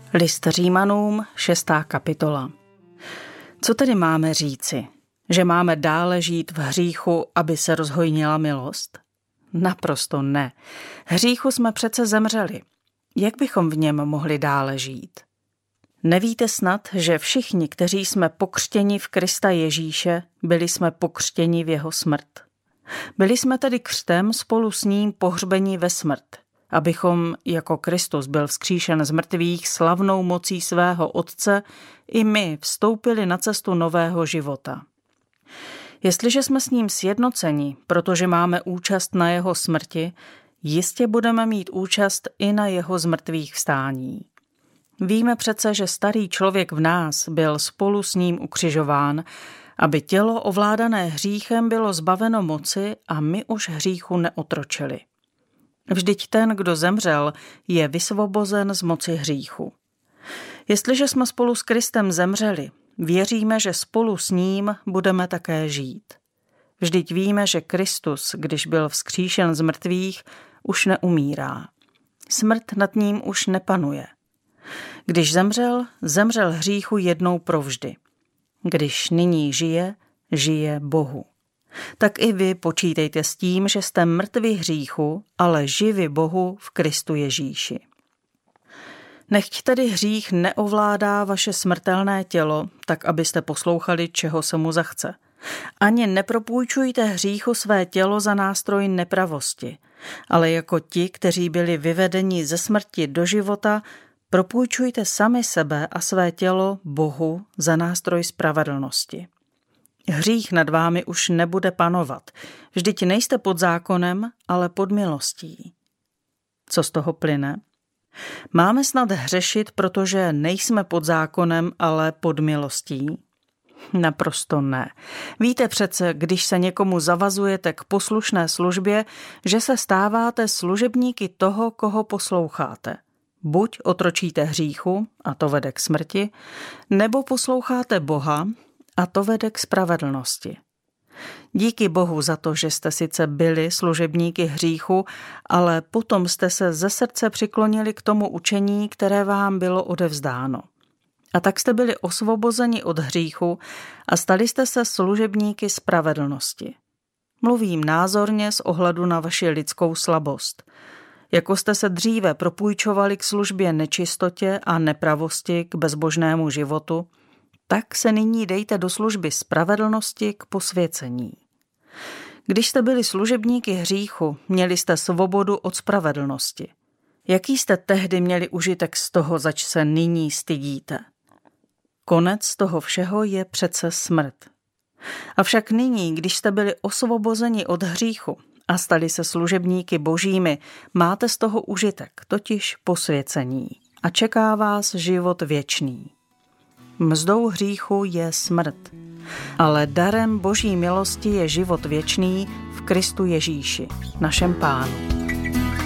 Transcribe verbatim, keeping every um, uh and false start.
List Římanům, šestá kapitola. Co tedy máme říci? Že máme dále žít v hříchu, aby se rozhojnila milost? Naprosto ne. Hříchu jsme přece zemřeli. Jak bychom v něm mohli dále žít? Nevíte snad, že všichni, kteří jsme pokřtěni v Krista Ježíše, byli jsme pokřtěni v jeho smrt? Byli jsme tedy křtem spolu s ním pohřbeni ve smrt, abychom, jako Kristus byl vzkříšen z mrtvých slavnou mocí svého Otce, i my vstoupili na cestu nového života. Jestliže jsme s ním sjednoceni, protože máme účast na jeho smrti, jistě budeme mít účast i na jeho zmrtvých vstání. Víme přece, že starý člověk v nás byl spolu s ním ukřižován, aby tělo ovládané hříchem bylo zbaveno moci a my už hříchu neotročili. Vždyť ten, kdo zemřel, je vysvobozen z moci hříchu. Jestliže jsme spolu s Kristem zemřeli, věříme, že spolu s ním budeme také žít. Vždyť víme, že Kristus, když byl vzkříšen z mrtvých, už neumírá. Smrt nad ním už nepanuje. Když zemřel, zemřel hříchu jednou provždy. Když nyní žije, žije Bohu. Tak i vy počítejte s tím, že jste mrtví hříchu, ale živi Bohu v Kristu Ježíši. Nechť tedy hřích neovládá vaše smrtelné tělo, tak abyste poslouchali, čeho se mu zachce. Ani nepropůjčujte hříchu své tělo za nástroj nepravosti, ale jako ti, kteří byli vyvedeni ze smrti do života, propůjčujte sami sebe a své tělo Bohu za nástroj spravedlnosti. Hřích nad vámi už nebude panovat, vždyť nejste pod zákonem, ale pod milostí. Co z toho plyne? Máme snad hřešit, protože nejsme pod zákonem, ale pod milostí? Naprosto ne. Víte přece, když se někomu zavazujete k poslušné službě, že se stáváte služebníky toho, koho posloucháte. Buď otročíte hříchu, a to vede k smrti, nebo posloucháte Boha, a to vede k spravedlnosti. Díky Bohu za to, že jste sice byli služebníky hříchu, ale potom jste se ze srdce přiklonili k tomu učení, které vám bylo odevzdáno. A tak jste byli osvobozeni od hříchu a stali jste se služebníky spravedlnosti. Mluvím názorně z ohledu na vaši lidskou slabost. Jako jste se dříve propůjčovali k službě nečistotě a nepravosti k bezbožnému životu, tak se nyní dejte do služby spravedlnosti k posvěcení. Když jste byli služebníky hříchu, měli jste svobodu od spravedlnosti. Jaký jste tehdy měli užitek z toho, zač se nyní stydíte? Konec toho všeho je přece smrt. Avšak nyní, když jste byli osvobozeni od hříchu a stali se služebníky božími, máte z toho užitek, totiž posvěcení, a čeká vás život věčný. Mzdou hříchu je smrt, ale darem boží milosti je život věčný v Kristu Ježíši, našem Pánu.